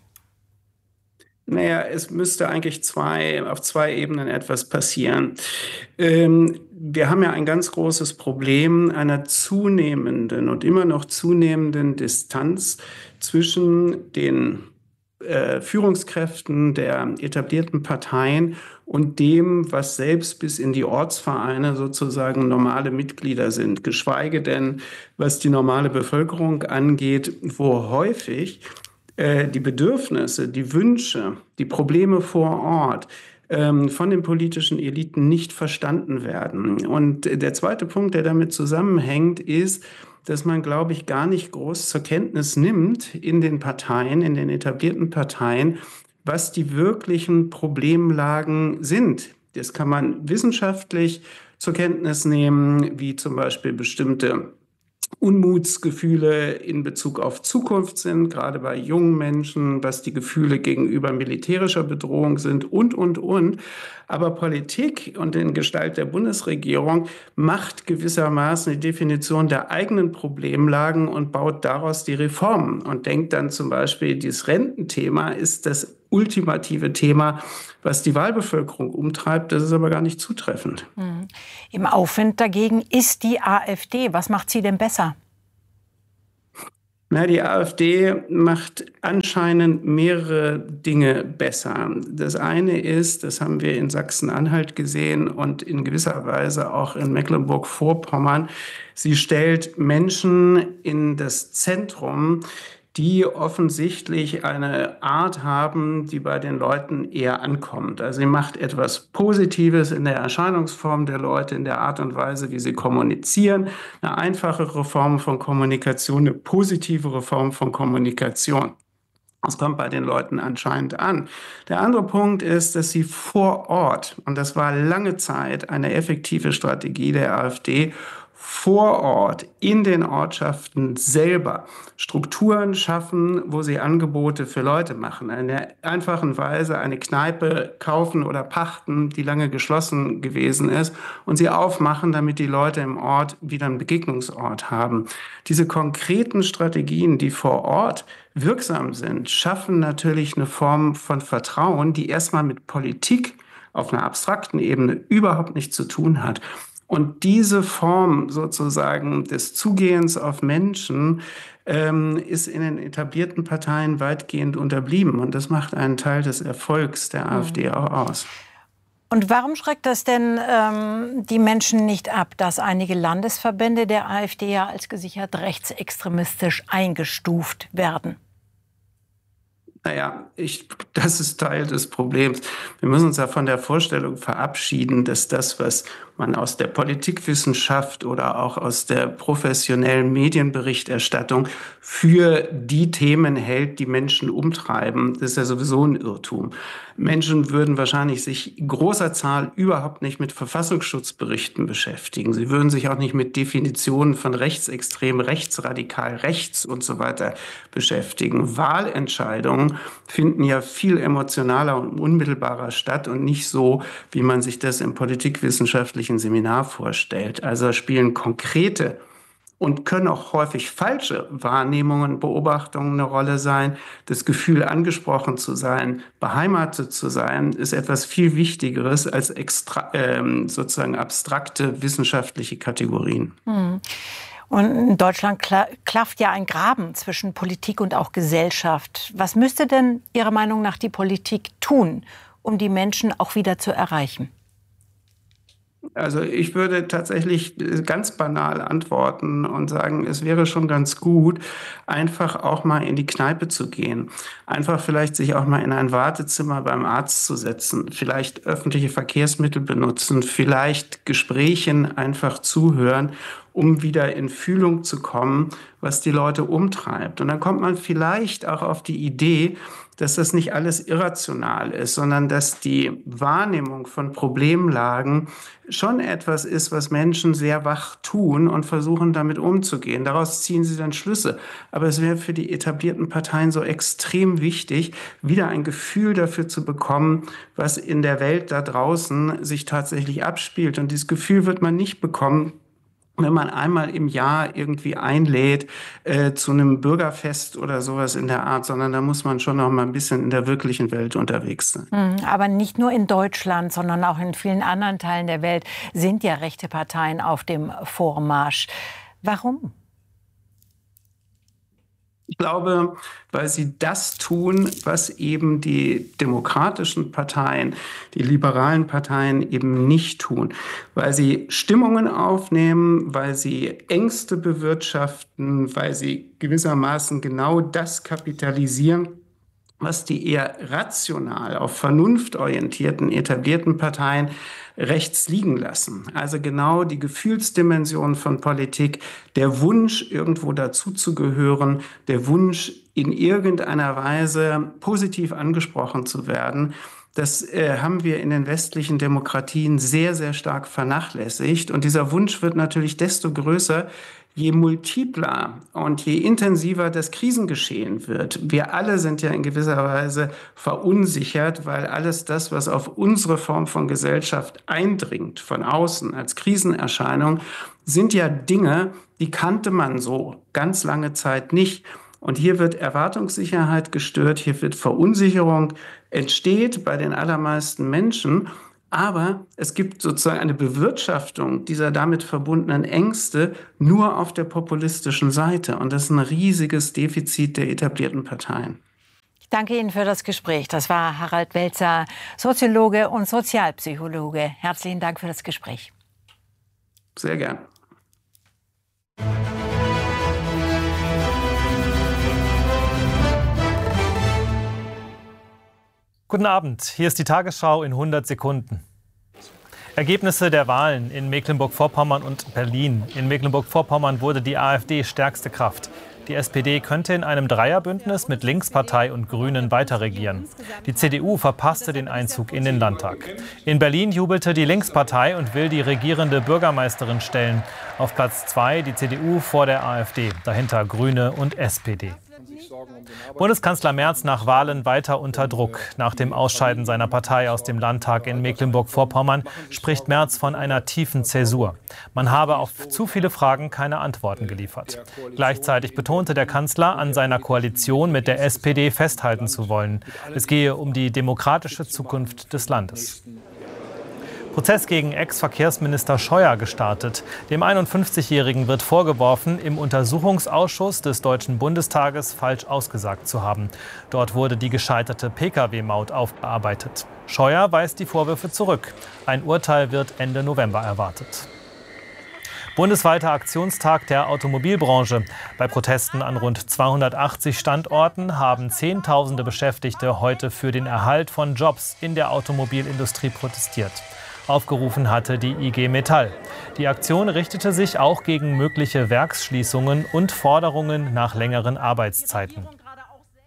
Naja, es müsste eigentlich zwei, auf zwei Ebenen etwas passieren. Ähm, wir haben ja ein ganz großes Problem einer zunehmenden und immer noch zunehmenden Distanz zwischen den äh, Führungskräften der etablierten Parteien und dem, was selbst bis in die Ortsvereine sozusagen normale Mitglieder sind, geschweige denn, was die normale Bevölkerung angeht, wo häufig äh, die Bedürfnisse, die Wünsche, die Probleme vor Ort ähm, von den politischen Eliten nicht verstanden werden. Und der zweite Punkt, der damit zusammenhängt, ist, dass man, glaube ich, gar nicht groß zur Kenntnis nimmt in den Parteien, in den etablierten Parteien, was die wirklichen Problemlagen sind. Das kann man wissenschaftlich zur Kenntnis nehmen, wie zum Beispiel bestimmte Unmutsgefühle in Bezug auf Zukunft sind, gerade bei jungen Menschen, was die Gefühle gegenüber militärischer Bedrohung sind und, und, und. Aber Politik und in Gestalt der Bundesregierung macht gewissermaßen die Definition der eigenen Problemlagen und baut daraus die Reformen und denkt dann zum Beispiel, dieses Rententhema ist das ultimative Thema, was die Wahlbevölkerung umtreibt. Das ist aber gar nicht zutreffend. Mhm. Im Aufwind dagegen ist die AfD. Was macht sie denn besser? Na, die AfD macht anscheinend mehrere Dinge besser. Das eine ist, das haben wir in Sachsen-Anhalt gesehen und in gewisser Weise auch in Mecklenburg-Vorpommern, sie stellt Menschen in das Zentrum, die offensichtlich eine Art haben, die bei den Leuten eher ankommt. Also sie macht etwas Positives in der Erscheinungsform der Leute, in der Art und Weise, wie sie kommunizieren. Eine einfachere Form von Kommunikation, eine positivere Form von Kommunikation. Das kommt bei den Leuten anscheinend an. Der andere Punkt ist, dass sie vor Ort, und das war lange Zeit eine effektive Strategie der AfD, vor Ort in den Ortschaften selber Strukturen schaffen, wo sie Angebote für Leute machen. In der einfachen Weise eine Kneipe kaufen oder pachten, die lange geschlossen gewesen ist, und sie aufmachen, damit die Leute im Ort wieder einen Begegnungsort haben. Diese konkreten Strategien, die vor Ort wirksam sind, schaffen natürlich eine Form von Vertrauen, die erstmal mit Politik auf einer abstrakten Ebene überhaupt nichts zu tun hat. Und diese Form sozusagen des Zugehens auf Menschen ähm, ist in den etablierten Parteien weitgehend unterblieben. Und das macht einen Teil des Erfolgs der mhm. AfD auch aus. Und warum schreckt das denn ähm, die Menschen nicht ab, dass einige Landesverbände der AfD ja als gesichert rechtsextremistisch eingestuft werden? Naja, ich, das ist Teil des Problems. Wir müssen uns ja von der Vorstellung verabschieden, dass das, was man aus der Politikwissenschaft oder auch aus der professionellen Medienberichterstattung für die Themen hält, die Menschen umtreiben, das ist ja sowieso ein Irrtum. Menschen würden wahrscheinlich sich in großer Zahl überhaupt nicht mit Verfassungsschutzberichten beschäftigen. Sie würden sich auch nicht mit Definitionen von rechtsextrem, rechtsradikal, rechts und so weiter beschäftigen. Wahlentscheidungen Diskussionen finden ja viel emotionaler und unmittelbarer statt und nicht so, wie man sich das im politikwissenschaftlichen Seminar vorstellt. Also spielen konkrete und können auch häufig falsche Wahrnehmungen, Beobachtungen eine Rolle sein. Das Gefühl, angesprochen zu sein, beheimatet zu sein, ist etwas viel Wichtigeres als extra, ähm, sozusagen abstrakte wissenschaftliche Kategorien. Hm. Und in Deutschland klafft ja ein Graben zwischen Politik und auch Gesellschaft. Was müsste denn Ihrer Meinung nach die Politik tun, um die Menschen auch wieder zu erreichen? Also ich würde tatsächlich ganz banal antworten und sagen, es wäre schon ganz gut, einfach auch mal in die Kneipe zu gehen. Einfach vielleicht sich auch mal in ein Wartezimmer beim Arzt zu setzen, vielleicht öffentliche Verkehrsmittel benutzen, vielleicht Gesprächen einfach zuhören, um wieder in Fühlung zu kommen, was die Leute umtreibt. Und dann kommt man vielleicht auch auf die Idee, dass das nicht alles irrational ist, sondern dass die Wahrnehmung von Problemlagen schon etwas ist, was Menschen sehr wach tun und versuchen, damit umzugehen. Daraus ziehen sie dann Schlüsse. Aber es wäre für die etablierten Parteien so extrem wichtig, wieder ein Gefühl dafür zu bekommen, was in der Welt da draußen sich tatsächlich abspielt. Und dieses Gefühl wird man nicht bekommen, wenn man einmal im Jahr irgendwie einlädt äh, zu einem Bürgerfest oder sowas in der Art, sondern da muss man schon noch mal ein bisschen in der wirklichen Welt unterwegs sein. Aber nicht nur in Deutschland, sondern auch in vielen anderen Teilen der Welt sind ja rechte Parteien auf dem Vormarsch. Warum? Ich glaube, weil sie das tun, was eben die demokratischen Parteien, die liberalen Parteien eben nicht tun. Weil sie Stimmungen aufnehmen, weil sie Ängste bewirtschaften, weil sie gewissermaßen genau das kapitalisieren, was die eher rational auf Vernunft orientierten, etablierten Parteien rechts liegen lassen. Also genau die Gefühlsdimension von Politik, der Wunsch, irgendwo dazuzugehören, der Wunsch, in irgendeiner Weise positiv angesprochen zu werden. Das äh, haben wir in den westlichen Demokratien sehr, sehr stark vernachlässigt. Und dieser Wunsch wird natürlich desto größer, je multipler und je intensiver das Krisengeschehen wird. Wir alle sind ja in gewisser Weise verunsichert, weil alles das, was auf unsere Form von Gesellschaft eindringt, von außen als Krisenerscheinung, sind ja Dinge, die kannte man so ganz lange Zeit nicht. Und hier wird Erwartungssicherheit gestört, hier wird Verunsicherung entsteht bei den allermeisten Menschen. Aber es gibt sozusagen eine Bewirtschaftung dieser damit verbundenen Ängste nur auf der populistischen Seite. Und das ist ein riesiges Defizit der etablierten Parteien. Ich danke Ihnen für das Gespräch. Das war Harald Welzer, Soziologe und Sozialpsychologe. Herzlichen Dank für das Gespräch. Sehr gern. Guten Abend, hier ist die Tagesschau in hundert Sekunden. Ergebnisse der Wahlen in Mecklenburg-Vorpommern und Berlin. In Mecklenburg-Vorpommern wurde die AfD stärkste Kraft. Die S P D könnte in einem Dreierbündnis mit Linkspartei und Grünen weiterregieren. Die C D U verpasste den Einzug in den Landtag. In Berlin jubelte die Linkspartei und will die regierende Bürgermeisterin stellen. Auf Platz zwei die C D U vor der AfD, dahinter Grüne und S P D. Bundeskanzler Merz nach Wahlen weiter unter Druck. Nach dem Ausscheiden seiner Partei aus dem Landtag in Mecklenburg-Vorpommern spricht Merz von einer tiefen Zäsur. Man habe auf zu viele Fragen keine Antworten geliefert. Gleichzeitig betonte der Kanzler, an seiner Koalition mit der S P D festhalten zu wollen. Es gehe um die demokratische Zukunft des Landes. Prozess gegen Ex-Verkehrsminister Scheuer gestartet. Dem einundfünfzigjährigen wird vorgeworfen, im Untersuchungsausschuss des Deutschen Bundestages falsch ausgesagt zu haben. Dort wurde die gescheiterte Pkw-Maut aufgearbeitet. Scheuer weist die Vorwürfe zurück. Ein Urteil wird Ende November erwartet. Bundesweiter Aktionstag der Automobilbranche. Bei Protesten an rund zweihundertachtzig Standorten haben Zehntausende Beschäftigte heute für den Erhalt von Jobs in der Automobilindustrie protestiert. Aufgerufen hatte die I G Metall. Die Aktion richtete sich auch gegen mögliche Werksschließungen und Forderungen nach längeren Arbeitszeiten.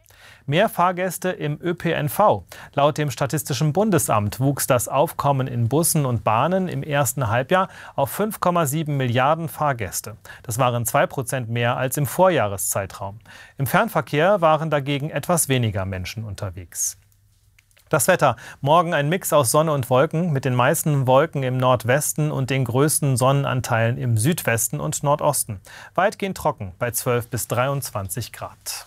Mehr Fahrgäste im Ö P N V. Laut dem Statistischen Bundesamt wuchs das Aufkommen in Bussen und Bahnen im ersten Halbjahr auf fünf Komma sieben Milliarden Fahrgäste. Das waren zwei Prozent mehr als im Vorjahreszeitraum. Im Fernverkehr waren dagegen etwas weniger Menschen unterwegs. Das Wetter. Morgen ein Mix aus Sonne und Wolken mit den meisten Wolken im Nordwesten und den größten Sonnenanteilen im Südwesten und Nordosten. Weitgehend trocken bei zwölf bis dreiundzwanzig Grad.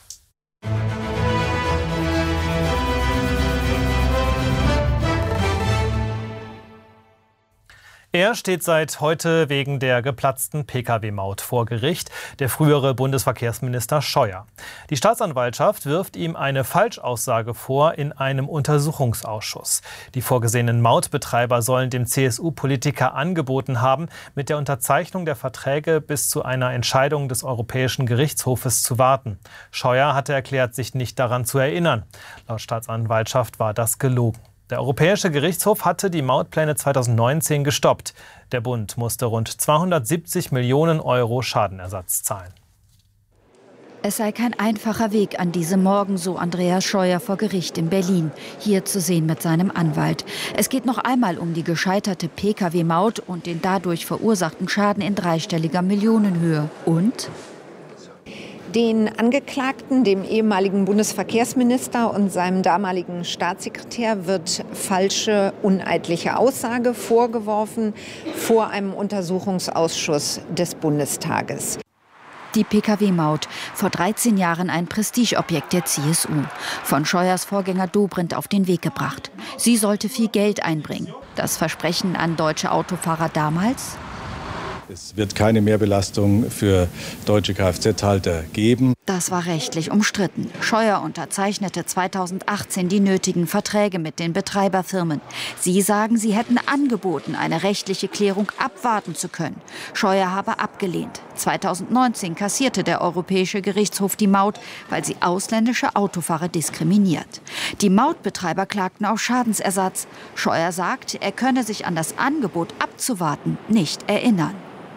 Er steht seit heute wegen der geplatzten Pkw-Maut vor Gericht, der frühere Bundesverkehrsminister Scheuer. Die Staatsanwaltschaft wirft ihm eine Falschaussage vor in einem Untersuchungsausschuss. Die vorgesehenen Mautbetreiber sollen dem C S U-Politiker angeboten haben, mit der Unterzeichnung der Verträge bis zu einer Entscheidung des Europäischen Gerichtshofes zu warten. Scheuer hatte erklärt, sich nicht daran zu erinnern. Laut Staatsanwaltschaft war das gelogen. Der Europäische Gerichtshof hatte die Mautpläne zweitausendneunzehn gestoppt. Der Bund musste rund zweihundertsiebzig Millionen Euro Schadenersatz zahlen. Es sei kein einfacher Weg an diesem Morgen, so Andreas Scheuer vor Gericht in Berlin. Hier zu sehen mit seinem Anwalt. Es geht noch einmal um die gescheiterte Pkw-Maut und den dadurch verursachten Schaden in dreistelliger Millionenhöhe. Und den Angeklagten, dem ehemaligen Bundesverkehrsminister und seinem damaligen Staatssekretär, wird falsche, uneidliche Aussage vorgeworfen vor einem Untersuchungsausschuss des Bundestages. Die Pkw-Maut, vor dreizehn Jahren ein Prestigeobjekt der C S U. Von Scheuers Vorgänger Dobrindt auf den Weg gebracht. Sie sollte viel Geld einbringen. Das Versprechen an deutsche Autofahrer damals? Es wird keine Mehrbelastung für deutsche Kfz-Halter geben. Das war rechtlich umstritten. Scheuer unterzeichnete zweitausendachtzehn die nötigen Verträge mit den Betreiberfirmen. Sie sagen, sie hätten angeboten, eine rechtliche Klärung abwarten zu können. Scheuer habe abgelehnt. zweitausendneunzehn kassierte der Europäische Gerichtshof die Maut, weil sie ausländische Autofahrer diskriminiert. Die Mautbetreiber klagten auf Schadensersatz. Scheuer sagt, er könne sich an das Angebot abzuwarten nicht erinnern.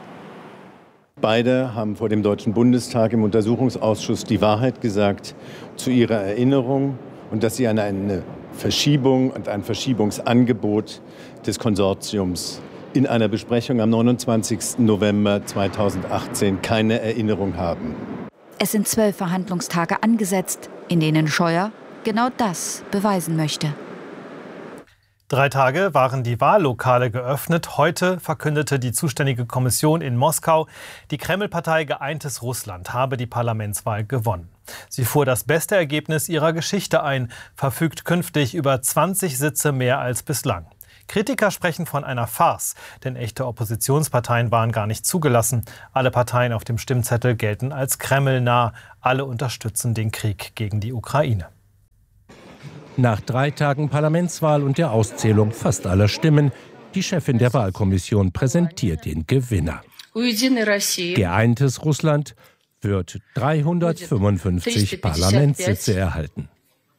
Beide haben vor dem Deutschen Bundestag im Untersuchungsausschuss die Wahrheit gesagt zu ihrer Erinnerung und dass sie an eine Verschiebung und ein Verschiebungsangebot des Konsortiums in einer Besprechung am neunundzwanzigsten November zweitausendachtzehn keine Erinnerung haben. Es sind zwölf Verhandlungstage angesetzt, in denen Scheuer genau das beweisen möchte. Drei Tage waren die Wahllokale geöffnet. Heute verkündete die zuständige Kommission in Moskau, die Kreml-Partei Geeintes Russland habe die Parlamentswahl gewonnen. Sie fuhr das beste Ergebnis ihrer Geschichte ein, verfügt künftig über zwanzig Sitze mehr als bislang. Kritiker sprechen von einer Farce, denn echte Oppositionsparteien waren gar nicht zugelassen. Alle Parteien auf dem Stimmzettel gelten als kremlnah. Alle unterstützen den Krieg gegen die Ukraine. Nach drei Tagen Parlamentswahl und der Auszählung fast aller Stimmen, die Chefin der Wahlkommission präsentiert den Gewinner. Geeintes Russland wird dreihundertfünfundfünfzig Parlamentssitze erhalten.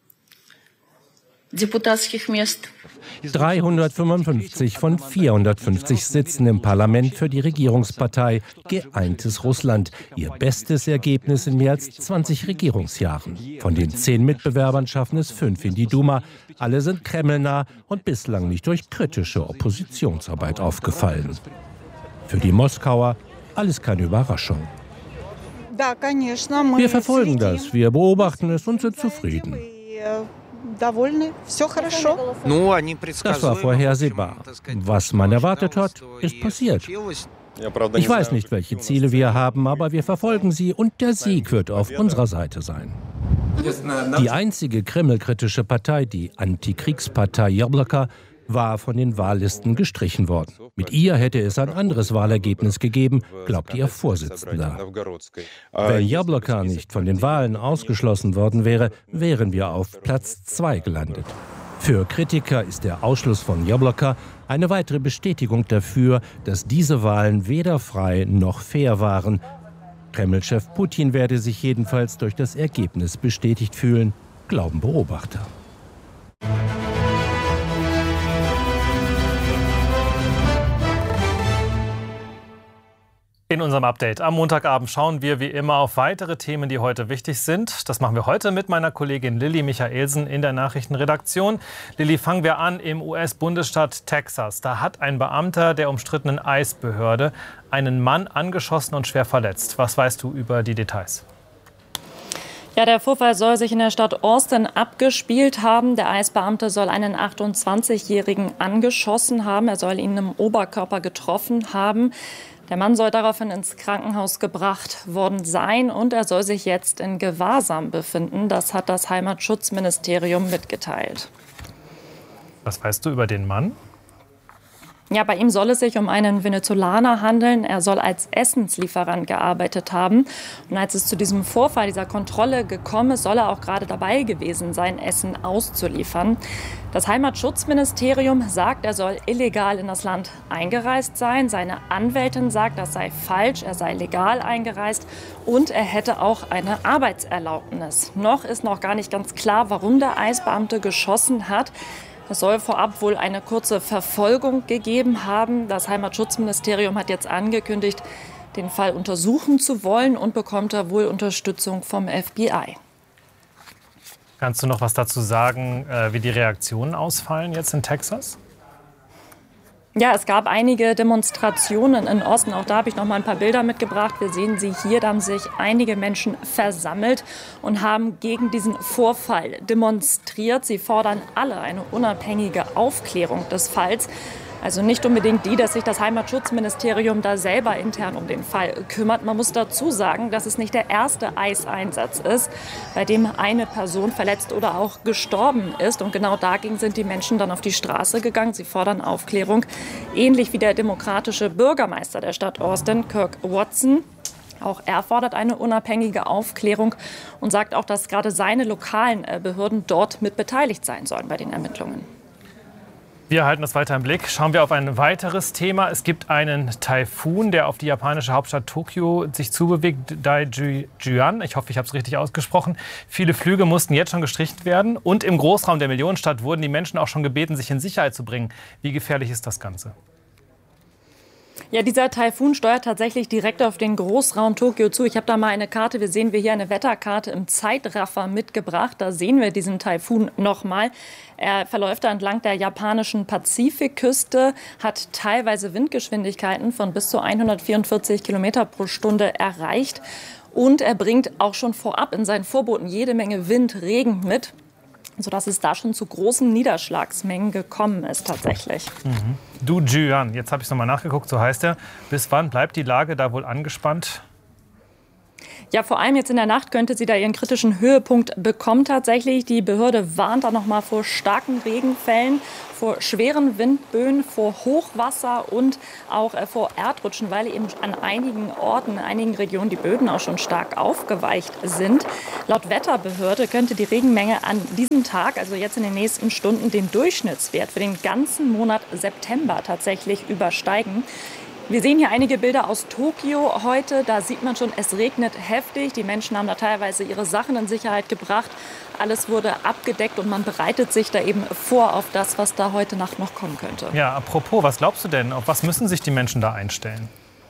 dreihundertfünfundfünfzig von vierhundertfünfzig Sitzen im Parlament für die Regierungspartei Geeintes Russland. Ihr bestes Ergebnis in mehr als zwanzig Regierungsjahren. Von den zehn Mitbewerbern schaffen es fünf in die Duma. Alle sind kremlnah und bislang nicht durch kritische Oppositionsarbeit aufgefallen. Für die Moskauer alles keine Überraschung. Wir verfolgen das, wir beobachten es und sind zufrieden. Das war vorhersehbar. Was man erwartet hat, ist passiert. Ich weiß nicht, welche Ziele wir haben, aber wir verfolgen sie und der Sieg wird auf unserer Seite sein. Die einzige kremlkritische Partei, die Antikriegspartei Jabloko, war von den Wahllisten gestrichen worden. Mit ihr hätte es ein anderes Wahlergebnis gegeben, glaubt ihr Vorsitzender. Wenn Jabloko nicht von den Wahlen ausgeschlossen worden wäre, wären wir auf Platz zwei gelandet. Für Kritiker ist der Ausschluss von Jabloko eine weitere Bestätigung dafür, dass diese Wahlen weder frei noch fair waren. Kreml-Chef Putin werde sich jedenfalls durch das Ergebnis bestätigt fühlen, glauben Beobachter. In unserem Update am Montagabend schauen wir wie immer auf weitere Themen, die heute wichtig sind. Das machen wir heute mit meiner Kollegin Lilly Michaelsen in der Nachrichtenredaktion. Lilly, fangen wir an im U S-Bundesstaat Texas. Da hat ein Beamter der umstrittenen ICE-Behörde einen Mann angeschossen und schwer verletzt. Was weißt du über die Details? Ja, der Vorfall soll sich in der Stadt Austin abgespielt haben. Der ICE-Beamte soll einen achtundzwanzigjährigen angeschossen haben. Er soll ihn im Oberkörper getroffen haben. Der Mann soll daraufhin ins Krankenhaus gebracht worden sein und er soll sich jetzt in Gewahrsam befinden. Das hat das Heimatschutzministerium mitgeteilt. Was weißt du über den Mann? Ja, bei ihm soll es sich um einen Venezolaner handeln. Er soll als Essenslieferant gearbeitet haben. Und als es zu diesem Vorfall, dieser Kontrolle gekommen ist, soll er auch gerade dabei gewesen sein, Essen auszuliefern. Das Heimatschutzministerium sagt, er soll illegal in das Land eingereist sein. Seine Anwältin sagt, das sei falsch, er sei legal eingereist und er hätte auch eine Arbeitserlaubnis. Noch ist noch gar nicht ganz klar, warum der ICE-Beamte geschossen hat. Es soll vorab wohl eine kurze Verfolgung gegeben haben. Das Heimatschutzministerium hat jetzt angekündigt, den Fall untersuchen zu wollen und bekommt da wohl Unterstützung vom F B I. Kannst du noch was dazu sagen, wie die Reaktionen ausfallen jetzt in Texas? Ja, es gab einige Demonstrationen in Austin. Auch da habe ich noch mal ein paar Bilder mitgebracht. Wir sehen sie hier. Da haben sich einige Menschen versammelt und haben gegen diesen Vorfall demonstriert. Sie fordern alle eine unabhängige Aufklärung des Falls. Also nicht unbedingt die, dass sich das Heimatschutzministerium da selber intern um den Fall kümmert. Man muss dazu sagen, dass es nicht der erste ICE-Einsatz ist, bei dem eine Person verletzt oder auch gestorben ist. Und genau dagegen sind die Menschen dann auf die Straße gegangen. Sie fordern Aufklärung, ähnlich wie der demokratische Bürgermeister der Stadt Austin, Kirk Watson. Auch er fordert eine unabhängige Aufklärung und sagt auch, dass gerade seine lokalen Behörden dort mit beteiligt sein sollen bei den Ermittlungen. Wir halten das weiter im Blick. Schauen wir auf ein weiteres Thema. Es gibt einen Taifun, der auf die japanische Hauptstadt Tokio sich zubewegt, Daijuan. Ich hoffe, ich habe es richtig ausgesprochen. Viele Flüge mussten jetzt schon gestrichen werden. Und im Großraum der Millionenstadt wurden die Menschen auch schon gebeten, sich in Sicherheit zu bringen. Wie gefährlich ist das Ganze? Ja, dieser Taifun steuert tatsächlich direkt auf den Großraum Tokio zu. Ich habe da mal eine Karte, wir sehen wir hier eine Wetterkarte im Zeitraffer mitgebracht. Da sehen wir diesen Taifun nochmal. Er verläuft da entlang der japanischen Pazifikküste, hat teilweise Windgeschwindigkeiten von bis zu hundertvierundvierzig Kilometer pro Stunde erreicht. Und er bringt auch schon vorab in seinen Vorboten jede Menge Wind, Regen mit, sodass es da schon zu großen Niederschlagsmengen gekommen ist tatsächlich. Mhm. Daijuan, jetzt habe ich es nochmal nachgeguckt, so heißt er. Bis wann bleibt die Lage da wohl angespannt? Ja, vor allem jetzt in der Nacht könnte sie da ihren kritischen Höhepunkt bekommen tatsächlich. Die Behörde warnt da noch mal vor starken Regenfällen, vor schweren Windböen, vor Hochwasser und auch äh, vor Erdrutschen, weil eben an einigen Orten, in einigen Regionen die Böden auch schon stark aufgeweicht sind. Laut Wetterbehörde könnte die Regenmenge an diesem Tag, also jetzt in den nächsten Stunden, den Durchschnittswert für den ganzen Monat September tatsächlich übersteigen. Wir sehen hier einige Bilder aus Tokio heute. Da sieht man schon, es regnet heftig. Die Menschen haben da teilweise ihre Sachen in Sicherheit gebracht. Alles wurde abgedeckt und man bereitet sich da eben vor auf das, was da heute Nacht noch kommen könnte. Ja, apropos, was glaubst du denn? Auf was müssen sich die Menschen da einstellen?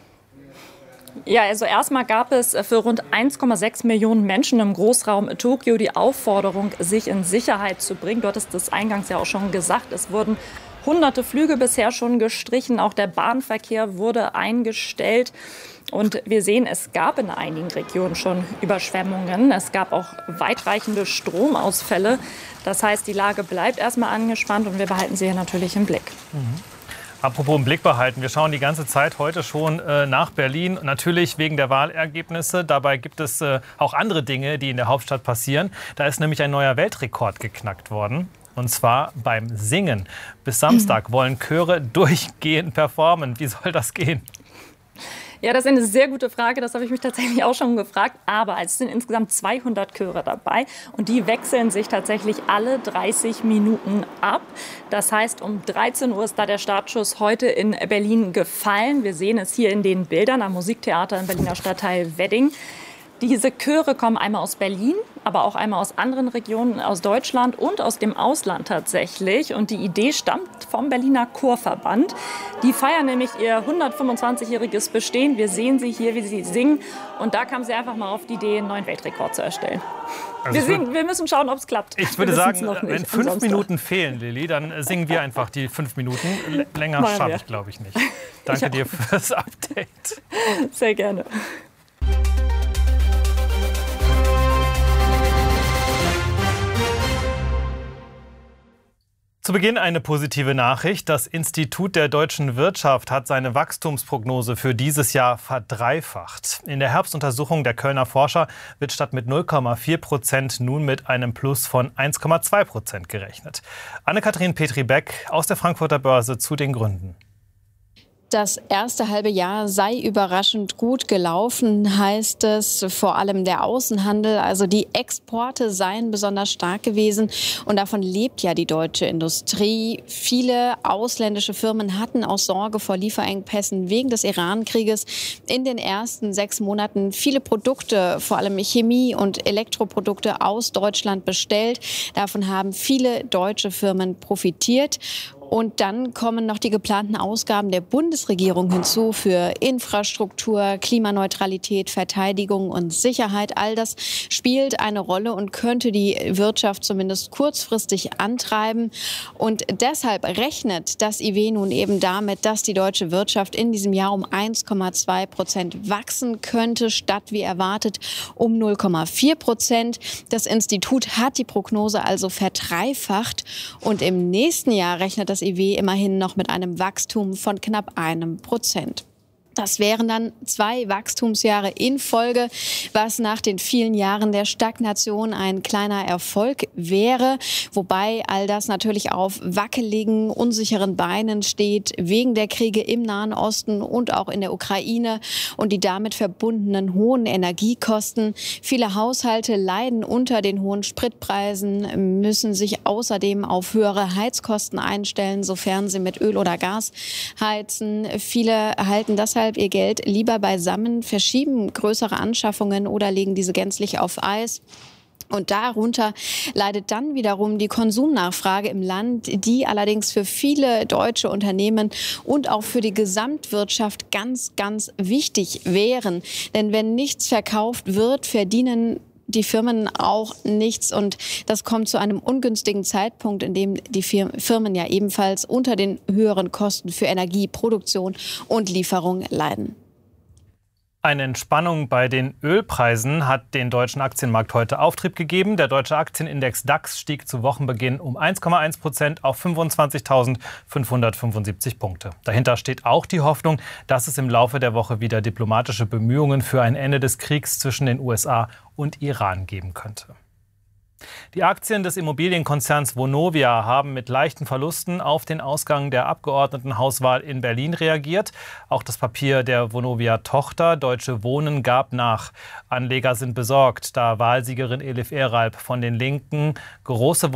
Ja, also erstmal gab es für rund eins Komma sechs Millionen Menschen im Großraum Tokio die Aufforderung, sich in Sicherheit zu bringen. Du hattest das eingangs ja auch schon gesagt. Es wurden hunderte Flüge bisher schon gestrichen. Auch der Bahnverkehr wurde eingestellt. Und wir sehen, es gab in einigen Regionen schon Überschwemmungen. Es gab auch weitreichende Stromausfälle. Das heißt, die Lage bleibt erstmal angespannt und wir behalten sie hier natürlich im Blick. Mhm. Apropos im Blick behalten, wir schauen die ganze Zeit heute schon äh, nach Berlin. Natürlich wegen der Wahlergebnisse. Dabei gibt es äh, auch andere Dinge, die in der Hauptstadt passieren. Da ist nämlich ein neuer Weltrekord geknackt worden. Und zwar beim Singen. Bis Samstag wollen Chöre durchgehend performen. Wie soll das gehen? Ja, das ist eine sehr gute Frage. Das habe ich mich tatsächlich auch schon gefragt. Aber es sind insgesamt zweihundert Chöre dabei. Und die wechseln sich tatsächlich alle dreißig Minuten ab. Das heißt, um dreizehn Uhr ist da der Startschuss heute in Berlin gefallen. Wir sehen es hier in den Bildern am Musiktheater im Berliner Stadtteil Wedding. Diese Chöre kommen einmal aus Berlin, aber auch einmal aus anderen Regionen aus Deutschland und aus dem Ausland tatsächlich. Und die Idee stammt vom Berliner Chorverband. Die feiern nämlich ihr hundertfünfundzwanzigjähriges Bestehen. Wir sehen sie hier, wie sie singen. Und da kamen sie einfach mal auf die Idee, einen neuen Weltrekord zu erstellen. Also wir, sehen, wir müssen schauen, ob es klappt. Ich würde sagen, wenn fünf Minuten fehlen, Lilly, dann singen wir einfach die fünf Minuten. Länger schaffe ich, glaube ich, nicht. Danke ich dir fürs Update. Sehr gerne. Zu Beginn eine positive Nachricht. Das Institut der deutschen Wirtschaft hat seine Wachstumsprognose für dieses Jahr verdreifacht. In der Herbstuntersuchung der Kölner Forscher wird statt mit null Komma vier Prozent nun mit einem Plus von eins Komma zwei Prozent gerechnet. Anne-Kathrin Petri-Beck aus der Frankfurter Börse zu den Gründen. Das erste halbe Jahr sei überraschend gut gelaufen, heißt es. Vor allem der Außenhandel, also die Exporte seien besonders stark gewesen. Und davon lebt ja die deutsche Industrie. Viele ausländische Firmen hatten aus Sorge vor Lieferengpässen wegen des Iran-Krieges in den ersten sechs Monaten viele Produkte, vor allem Chemie- und Elektroprodukte aus Deutschland bestellt. Davon haben viele deutsche Firmen profitiert. Und dann kommen noch die geplanten Ausgaben der Bundesregierung hinzu für Infrastruktur, Klimaneutralität, Verteidigung und Sicherheit. All das spielt eine Rolle und könnte die Wirtschaft zumindest kurzfristig antreiben. Und deshalb rechnet das I W nun eben damit, dass die deutsche Wirtschaft in diesem Jahr um eins Komma zwei Prozent wachsen könnte, statt wie erwartet um null Komma vier Prozent. Das Institut hat die Prognose also verdreifacht. Und im nächsten Jahr rechnet das I W immerhin noch mit einem Wachstum von knapp einem Prozent. Das wären dann zwei Wachstumsjahre in Folge, was nach den vielen Jahren der Stagnation ein kleiner Erfolg wäre. Wobei all das natürlich auf wackeligen, unsicheren Beinen steht, wegen der Kriege im Nahen Osten und auch in der Ukraine und die damit verbundenen hohen Energiekosten. Viele Haushalte leiden unter den hohen Spritpreisen, müssen sich außerdem auf höhere Heizkosten einstellen, sofern sie mit Öl oder Gas heizen. Viele halten deshalb ihr Geld lieber beisammen, verschieben größere Anschaffungen oder legen diese gänzlich auf Eis. Und darunter leidet dann wiederum die Konsumnachfrage im Land, die allerdings für viele deutsche Unternehmen und auch für die Gesamtwirtschaft ganz, ganz wichtig wären. Denn wenn nichts verkauft wird, verdienen die Firmen auch nichts. Und das kommt zu einem ungünstigen Zeitpunkt, in dem die Firmen ja ebenfalls unter den höheren Kosten für Energie, Produktion und Lieferung leiden. Eine Entspannung bei den Ölpreisen hat den deutschen Aktienmarkt heute Auftrieb gegeben. Der deutsche Aktienindex DAX stieg zu Wochenbeginn um eins Komma eins Prozent auf fünfundzwanzigtausendfünfhundertfünfundsiebzig Punkte. Dahinter steht auch die Hoffnung, dass es im Laufe der Woche wieder diplomatische Bemühungen für ein Ende des Kriegs zwischen den U S A und Iran geben könnte. Die Aktien des Immobilienkonzerns Vonovia haben mit leichten Verlusten auf den Ausgang der Abgeordnetenhauswahl in Berlin reagiert. Auch das Papier der Vonovia-Tochter Deutsche Wohnen gab nach. Anleger sind besorgt, da Wahlsiegerin Elif Eralp von den Linken große